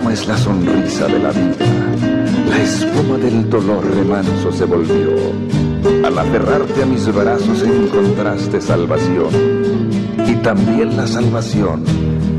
cómo es la sonrisa de la vida. La espuma del dolor remanso se volvió. Al aferrarte a mis brazos encontraste salvación. Y también la salvación